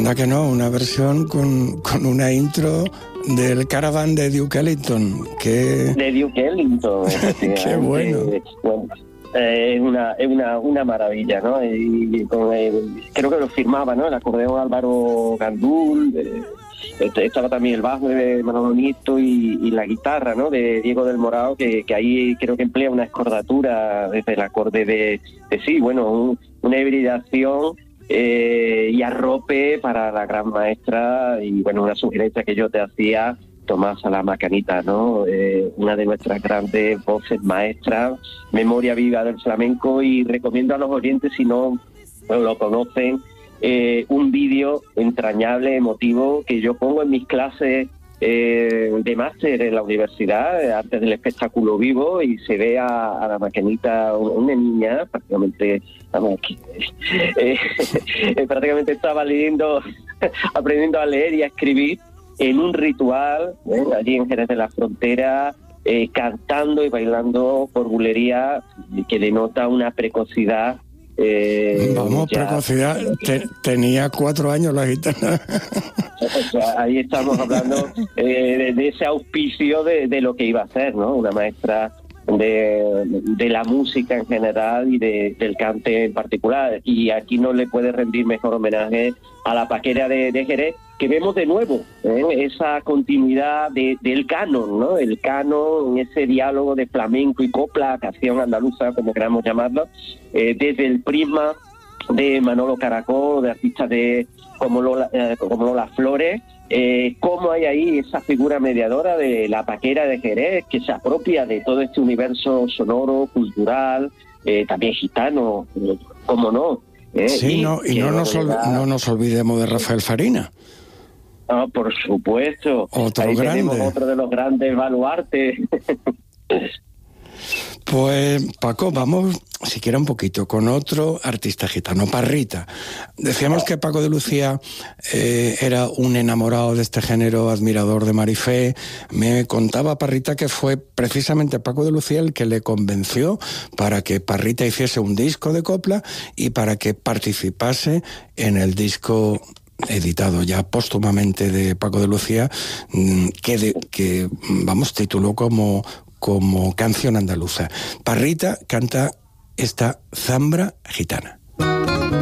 Anda que no, una versión con una intro del Caravan de Duke Ellington. De Duke Ellington, qué bueno. Es una maravilla, ¿no? Y creo que lo firmaba, ¿no? El acordeón Álvaro Gandul, estaba también el bajo de Manolo Nieto y la guitarra, ¿no? De Diego del Morao, que ahí creo que emplea una escordatura desde el acorde de una hibridación y arrope para la gran maestra, y bueno, una sugerencia que yo te hacía, Tomás a la Macanita, ¿no? Una de nuestras grandes voces maestras, memoria viva del flamenco, y recomiendo a los oyentes, si no lo conocen, un vídeo entrañable, emotivo, que yo pongo en mis clases de máster en la universidad, antes del espectáculo vivo, y se ve a la Macanita, una niña, prácticamente, prácticamente estaba leyendo, aprendiendo a leer y a escribir, en un ritual, allí en Jerez de la Frontera, cantando y bailando por bulería, que denota una precocidad. Precocidad. Tenía 4 años la gitana. O sea, ahí estamos hablando de ese auspicio de lo que iba a ser, ¿no? Una maestra de la música en general y del cante en particular. Y aquí no le puede rendir mejor homenaje a la paquera de Jerez, que vemos de nuevo esa continuidad del canon, ¿no? El canon, ese diálogo de flamenco y copla, canción andaluza, como queramos llamarlo, desde el prisma de Manolo Caracol, de artistas como Lola Flores, cómo hay ahí esa figura mediadora de la paquera de Jerez, que se apropia de todo este universo sonoro, cultural, también gitano, cómo no. Sí, no nos olvidemos de Rafael Farina. Ah, por supuesto. Otro ahí grande. Tenemos otro de los grandes baluartes. Pues, Paco, vamos, siquiera un poquito, con otro artista gitano, Parrita. Decíamos que Paco de Lucía era un enamorado de este género, admirador de Marifé. Me contaba Parrita que fue precisamente Paco de Lucía el que le convenció para que Parrita hiciese un disco de copla y para que participase en el disco editado ya póstumamente de Paco de Lucía, que tituló como Canción Andaluza. Parrita canta esta zambra gitana.